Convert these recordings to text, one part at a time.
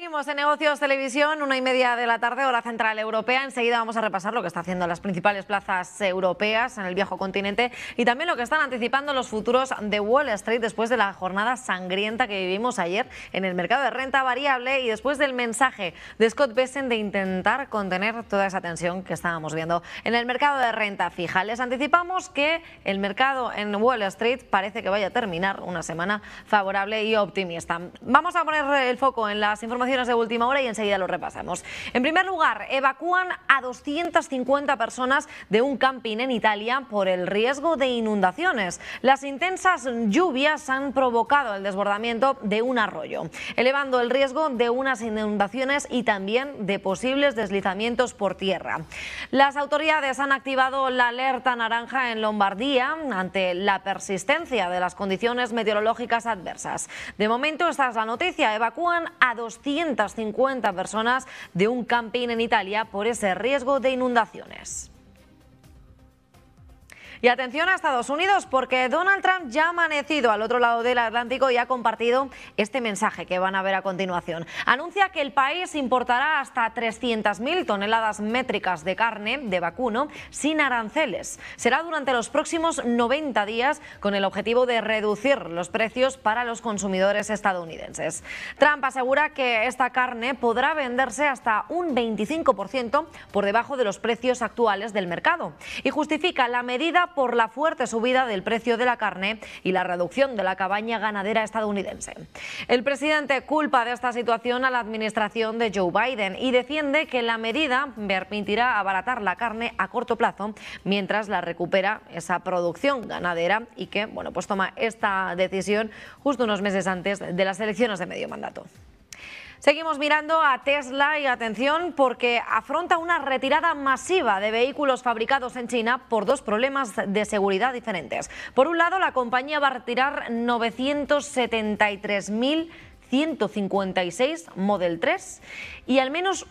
Seguimos en Negocios Televisión, 1:30 de la tarde, hora central europea. Enseguida vamos a repasar lo que está haciendo las principales plazas europeas en el viejo continente y también lo que están anticipando los futuros de Wall Street después de la jornada sangrienta que vivimos ayer en el mercado de renta variable y después del mensaje de Scott Bessent de intentar contener toda esa tensión que estábamos viendo en el mercado de renta fija. Les anticipamos que el mercado en Wall Street parece que vaya a terminar una semana favorable y optimista. Vamos a poner el foco en las informaciones de última hora y enseguida lo repasamos. En primer lugar, evacúan a 250 personas de un camping en Italia por el riesgo de inundaciones. Las intensas lluvias han provocado el desbordamiento de un arroyo, elevando el riesgo de unas inundaciones y también de posibles deslizamientos por tierra. Las autoridades han activado la alerta naranja en Lombardía ante la persistencia de las condiciones meteorológicas adversas. De momento, esta es la noticia: evacúan a 250 personas de un camping en Italia por ese riesgo de inundaciones. Y atención a Estados Unidos, porque Donald Trump ya ha amanecido al otro lado del Atlántico y ha compartido este mensaje que van a ver a continuación. Anuncia que el país importará hasta 300.000 toneladas métricas de carne de vacuno sin aranceles. Será durante los próximos 90 días con el objetivo de reducir los precios para los consumidores estadounidenses. Trump asegura que esta carne podrá venderse hasta un 25% por debajo de los precios actuales del mercado y justifica la medida por la fuerte subida del precio de la carne y la reducción de la cabaña ganadera estadounidense. El presidente culpa de esta situación a la administración de Joe Biden y defiende que la medida permitirá abaratar la carne a corto plazo mientras la recupera esa producción ganadera y que, bueno, pues toma esta decisión justo unos meses antes de las elecciones de medio mandato. Seguimos mirando a Tesla y atención porque afronta una retirada masiva de vehículos fabricados en China por dos problemas de seguridad diferentes. Por un lado, la compañía va a retirar 973.156 Model 3 y al menos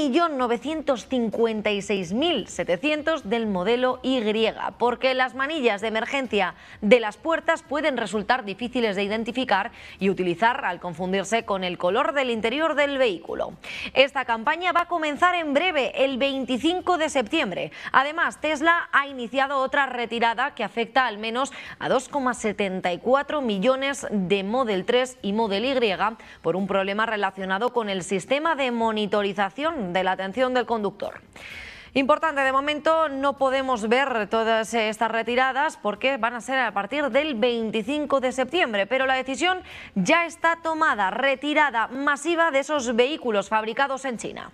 1.956.700 del modelo Y, porque las manillas de emergencia de las puertas pueden resultar difíciles de identificar y utilizar al confundirse con el color del interior del vehículo. Esta campaña va a comenzar en breve, el 25 de septiembre. Además, Tesla ha iniciado otra retirada que afecta al menos a 2,74 millones de Model 3 y Model Y por un problema relacionado con el sistema de monitorización de la atención del conductor. Importante, de momento no podemos ver todas estas retiradas porque van a ser a partir del 25 de septiembre, pero la decisión ya está tomada: retirada masiva de esos vehículos fabricados en China.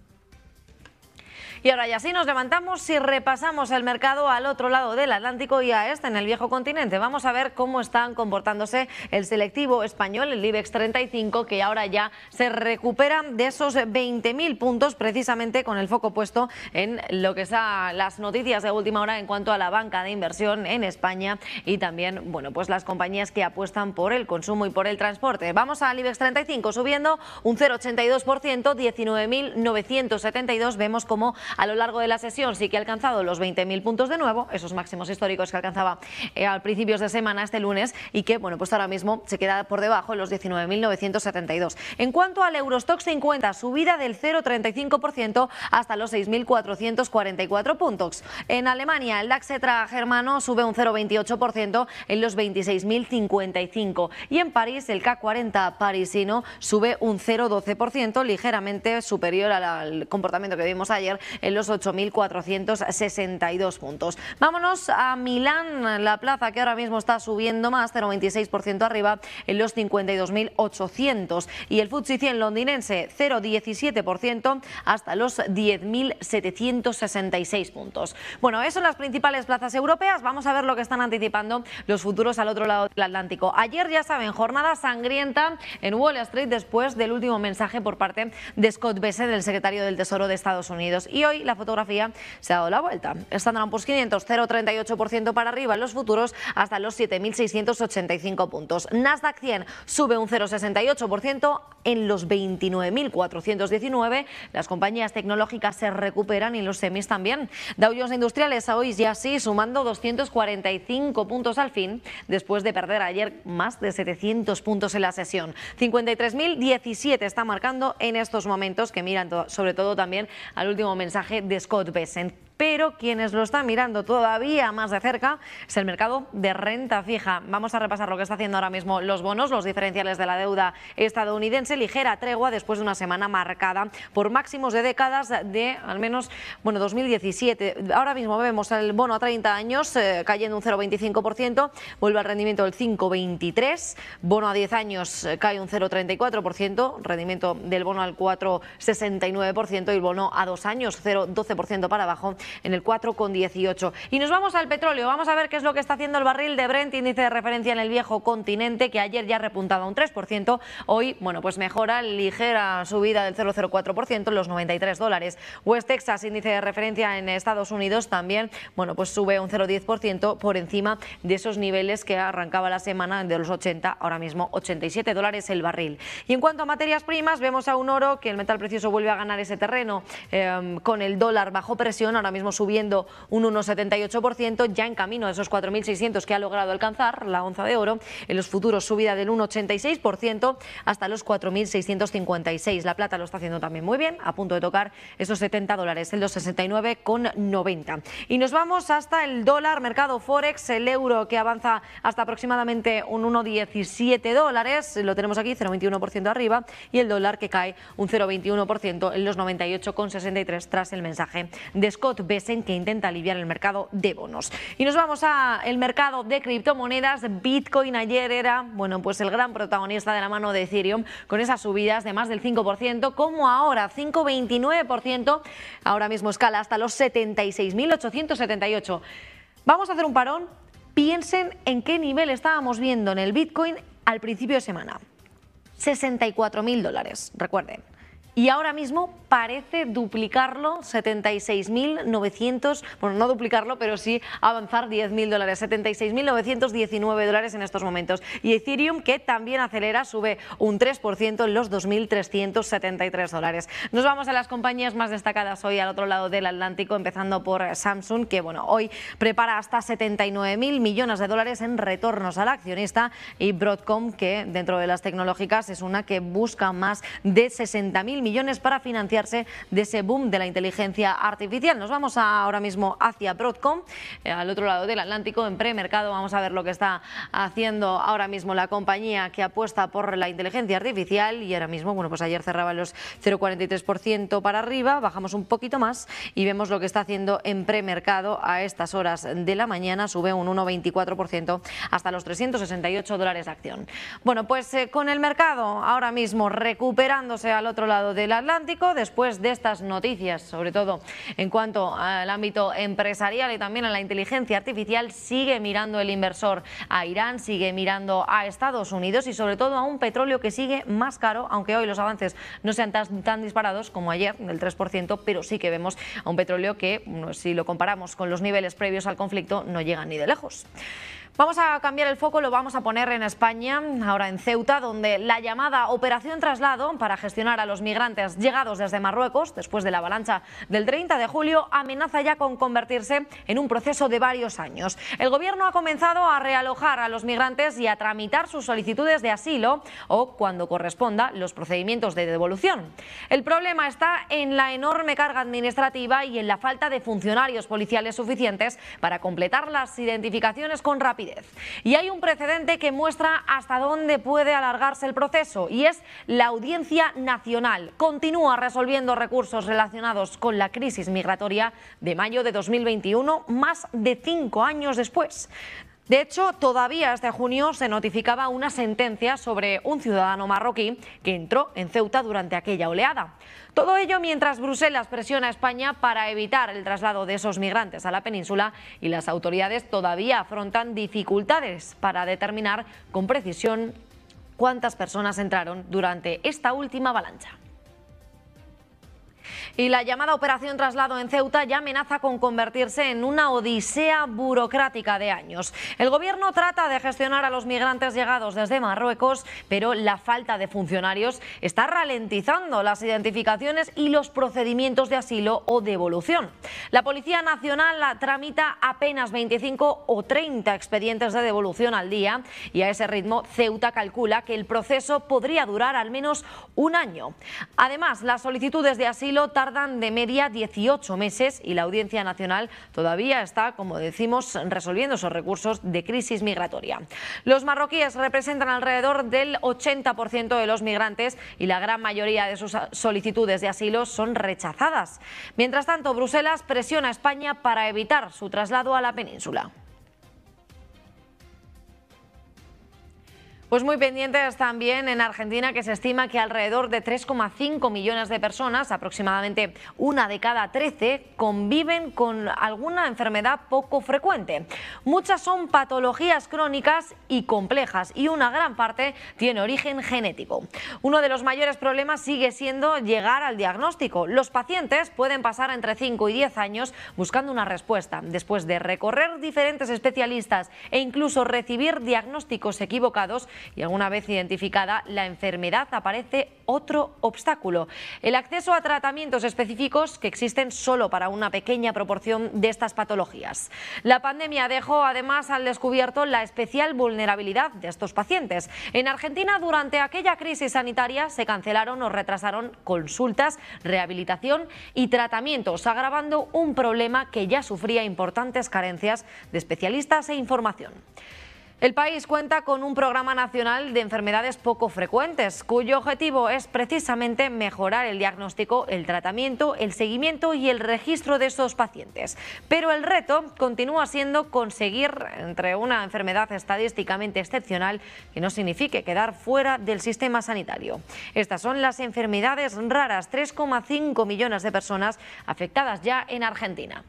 Y ahora ya sí nos levantamos y repasamos el mercado al otro lado del Atlántico y a este en el viejo continente. Vamos a ver cómo están comportándose el selectivo español, el IBEX 35, que ahora ya se recupera de esos 20.000 puntos, precisamente con el foco puesto en lo que son las noticias de última hora en cuanto a la banca de inversión en España y también, bueno, pues las compañías que apuestan por el consumo y por el transporte. Vamos al IBEX 35 subiendo un 0,82%, 19.972. Vemos como a lo largo de la sesión sí que ha alcanzado los 20.000 puntos de nuevo, esos máximos históricos que alcanzaba a principios de semana este lunes y que, bueno, pues ahora mismo se queda por debajo de los 19.972. En cuanto al Eurostoxx 50, subida del 0,35% hasta los 6.444 puntos. En Alemania, el DAX germano sube un 0,28% en los 26.055 y en París el CAC 40 parisino sube un 0,12%, ligeramente superior al comportamiento que vimos ayer en los 8.462 puntos. Vámonos a Milán, la plaza que ahora mismo está subiendo más, 0,26% arriba en los 52.800 y el FTSE 100 londinense 0,17% hasta los 10.766 puntos. Bueno, eso en las principales plazas europeas. Vamos a ver lo que están anticipando los futuros al otro lado del Atlántico. Ayer, ya saben, jornada sangrienta en Wall Street después del último mensaje por parte de Scott Bessent, el secretario del Tesoro de Estados Unidos. Y hoy la fotografía se ha dado la vuelta. Standard & Poor's 500, 0,38% para arriba en los futuros hasta los 7.685 puntos. Nasdaq 100 sube un 0,68% en los 29.419. Las compañías tecnológicas se recuperan y los semis también. Dow Jones Industriales hoy ya sí sumando 245 puntos al fin, después de perder ayer más de 700 puntos en la sesión. 53.017 está marcando en estos momentos, que miran sobre todo también al último mensaje de Scott Bessent. Pero quienes lo están mirando todavía más de cerca es el mercado de renta fija. Vamos a repasar lo que está haciendo ahora mismo los bonos, los diferenciales de la deuda estadounidense. Ligera tregua después de una semana marcada por máximos de décadas de al menos 2017. Ahora mismo vemos el bono a 30 años cayendo un 0,25%, vuelve al rendimiento del 5,23%. Bono a 10 años cae un 0,34%, rendimiento del bono al 4,69% y el bono a 2 años 0,12% para abajo en el 4,18. Y nos vamos al petróleo. Vamos a ver qué es lo que está haciendo el barril de Brent, índice de referencia en el viejo continente, que ayer ya repuntaba un 3%. Hoy, pues mejora, ligera subida del 0,04% en los $93. West Texas, índice de referencia en Estados Unidos, también, pues sube un 0,10% por encima de esos niveles que arrancaba la semana de los 80, ahora mismo $87 el barril. Y en cuanto a materias primas, vemos a un oro que el metal precioso vuelve a ganar ese terreno con el dólar bajo presión, ahora mismo subiendo un 1,78%, ya en camino a esos 4.600 que ha logrado alcanzar la onza de oro. En los futuros subida del 1,86% hasta los 4.656. La plata lo está haciendo también muy bien, a punto de tocar esos $70, el 2,69,90. Y nos vamos hasta el dólar, mercado Forex, el euro que avanza hasta aproximadamente un 1,17, lo tenemos aquí 0,21% arriba, y el dólar que cae un 0,21% en los 98,63 tras el mensaje de Scott Bessent, que intenta aliviar el mercado de bonos. Y nos vamos al mercado de criptomonedas. Bitcoin ayer era, pues el gran protagonista de la mano de Ethereum, con esas subidas de más del 5%, como ahora 5,29%, ahora mismo escala hasta los 76.878. Vamos a hacer un parón. Piensen en qué nivel estábamos viendo en el Bitcoin al principio de semana. $64.000, recuerden. Y ahora mismo parece duplicarlo, 76.900, no duplicarlo, pero sí avanzar $10.000, $76.919 en estos momentos. Y Ethereum, que también acelera, sube un 3% en los $2.373. Nos vamos a las compañías más destacadas hoy al otro lado del Atlántico, empezando por Samsung, que hoy prepara hasta $79.000 millones en retornos al accionista, y Broadcom, que dentro de las tecnológicas es una que busca más de 60.000 millones para financiarse de ese boom de la inteligencia artificial. Nos vamos ahora mismo hacia Broadcom, al otro lado del Atlántico, en premercado. Vamos a ver lo que está haciendo ahora mismo la compañía que apuesta por la inteligencia artificial, y ahora mismo, pues ayer cerraba los 0,43% para arriba, bajamos un poquito más y vemos lo que está haciendo en premercado a estas horas de la mañana, sube un 1,24% hasta los $368 de acción. Pues con el mercado ahora mismo recuperándose al otro lado del Atlántico, después de estas noticias, sobre todo en cuanto al ámbito empresarial y también a la inteligencia artificial, sigue mirando el inversor a Irán, sigue mirando a Estados Unidos y sobre todo a un petróleo que sigue más caro, aunque hoy los avances no sean tan disparados como ayer, del 3%, pero sí que vemos a un petróleo que, si lo comparamos con los niveles previos al conflicto, no llega ni de lejos. Vamos a cambiar el foco, lo vamos a poner en España, ahora en Ceuta, donde la llamada Operación Traslado para gestionar a los migrantes llegados desde Marruecos después de la avalancha del 30 de julio amenaza ya con convertirse en un proceso de varios años. El gobierno ha comenzado a realojar a los migrantes y a tramitar sus solicitudes de asilo o, cuando corresponda, los procedimientos de devolución. El problema está en la enorme carga administrativa y en la falta de funcionarios policiales suficientes para completar las identificaciones con rapidez. Y hay un precedente que muestra hasta dónde puede alargarse el proceso, y es la Audiencia Nacional. Continúa resolviendo recursos relacionados con la crisis migratoria de mayo de 2021, más de 5 años después. De hecho, todavía este junio se notificaba una sentencia sobre un ciudadano marroquí que entró en Ceuta durante aquella oleada. Todo ello mientras Bruselas presiona a España para evitar el traslado de esos migrantes a la península, y las autoridades todavía afrontan dificultades para determinar con precisión cuántas personas entraron durante esta última avalancha. Y la llamada Operación Traslado en Ceuta ya amenaza con convertirse en una odisea burocrática de años. El gobierno trata de gestionar a los migrantes llegados desde Marruecos, pero la falta de funcionarios está ralentizando las identificaciones y los procedimientos de asilo o devolución. La Policía Nacional tramita apenas 25 o 30 expedientes de devolución al día y a ese ritmo Ceuta calcula que el proceso podría durar al menos un año. Además, las solicitudes de asilo tardan de media 18 meses y la Audiencia Nacional todavía está, como decimos, resolviendo esos recursos de crisis migratoria. Los marroquíes representan alrededor del 80% de los migrantes y la gran mayoría de sus solicitudes de asilo son rechazadas. Mientras tanto, Bruselas presiona a España para evitar su traslado a la península. Pues muy pendientes también en Argentina, que se estima que alrededor de 3,5 millones de personas, aproximadamente una de cada 13, conviven con alguna enfermedad poco frecuente. Muchas son patologías crónicas y complejas y una gran parte tiene origen genético. Uno de los mayores problemas sigue siendo llegar al diagnóstico. Los pacientes pueden pasar entre 5 y 10 años buscando una respuesta, después de recorrer diferentes especialistas e incluso recibir diagnósticos equivocados. Y alguna vez identificada la enfermedad aparece otro obstáculo: el acceso a tratamientos específicos que existen solo para una pequeña proporción de estas patologías. La pandemia dejó además al descubierto la especial vulnerabilidad de estos pacientes. En Argentina, durante aquella crisis sanitaria, se cancelaron o retrasaron consultas, rehabilitación y tratamientos, agravando un problema que ya sufría importantes carencias de especialistas e información. El país cuenta con un programa nacional de enfermedades poco frecuentes, cuyo objetivo es precisamente mejorar el diagnóstico, el tratamiento, el seguimiento y el registro de estos pacientes. Pero el reto continúa siendo conseguir entre una enfermedad estadísticamente excepcional que no signifique quedar fuera del sistema sanitario. Estas son las enfermedades raras, 3,5 millones de personas afectadas ya en Argentina.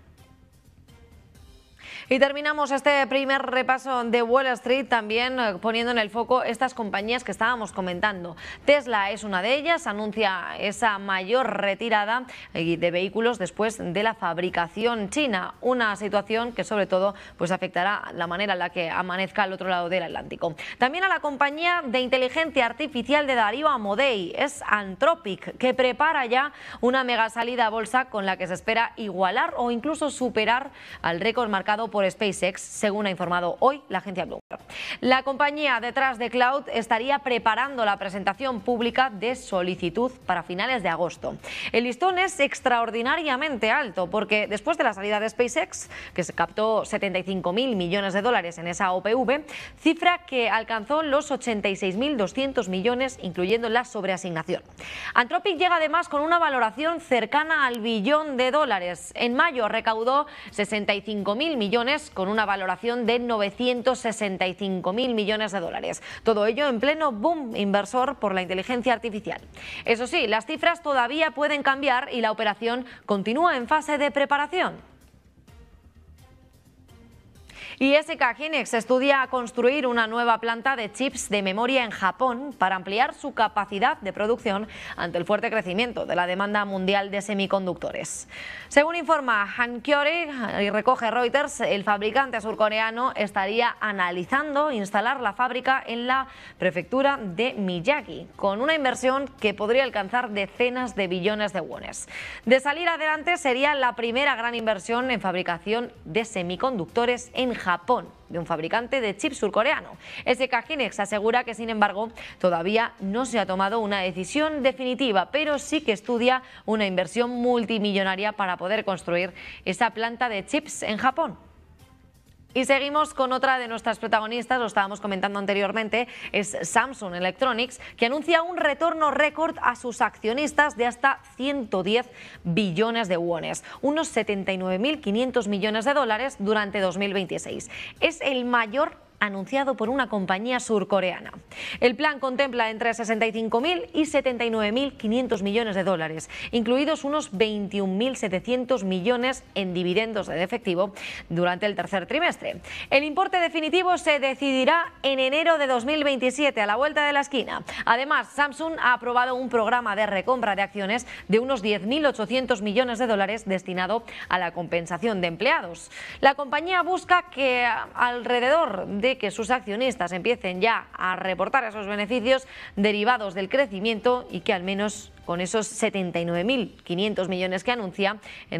Y terminamos este primer repaso de Wall Street también poniendo en el foco estas compañías que estábamos comentando. Tesla es una de ellas, anuncia esa mayor retirada de vehículos después de la fabricación china, una situación que sobre todo pues afectará la manera en la que amanezca al otro lado del Atlántico. También a la compañía de inteligencia artificial de Darío Amodei, es Anthropic, que prepara ya una mega salida a bolsa con la que se espera igualar o incluso superar al récord marcado por SpaceX, según ha informado hoy la agencia Bloomberg. La compañía detrás de Cloud estaría preparando la presentación pública de solicitud para finales de agosto. El listón es extraordinariamente alto porque después de la salida de SpaceX, que se captó 75.000 millones de dólares en esa OPV, cifra que alcanzó los 86.200 millones, incluyendo la sobreasignación. Anthropic llega además con una valoración cercana al billón de dólares. En mayo recaudó 65.000 millones con una valoración de 965.000 millones de dólares. Todo ello en pleno boom inversor por la inteligencia artificial. Eso sí, las cifras todavía pueden cambiar y la operación continúa en fase de preparación. Y SK Hynix estudia construir una nueva planta de chips de memoria en Japón para ampliar su capacidad de producción ante el fuerte crecimiento de la demanda mundial de semiconductores. Según informa Hankyoreh y recoge Reuters, el fabricante surcoreano estaría analizando instalar la fábrica en la prefectura de Miyagi, con una inversión que podría alcanzar decenas de billones de wones. De salir adelante, sería la primera gran inversión en fabricación de semiconductores en Japón, de un fabricante de chips surcoreano. SK Hynix asegura que, sin embargo, todavía no se ha tomado una decisión definitiva, pero sí que estudia una inversión multimillonaria para poder construir esa planta de chips en Japón. Y seguimos con otra de nuestras protagonistas, lo estábamos comentando anteriormente, es Samsung Electronics, que anuncia un retorno récord a sus accionistas de hasta 110 billones de wones, unos 79.500 millones de dólares durante 2026. Es el mayor anunciado por una compañía surcoreana. El plan contempla entre 65.000 y 79.500 millones de dólares, incluidos unos 21.700 millones en dividendos de efectivo durante el tercer trimestre. El importe definitivo se decidirá en enero de 2027, a la vuelta de la esquina. Además, Samsung ha aprobado un programa de recompra de acciones de unos 10.800 millones de dólares destinado a la compensación de empleados. La compañía busca que alrededor de que sus accionistas empiecen ya a reportar esos beneficios derivados del crecimiento y que al menos con esos 79.500 millones que anuncia,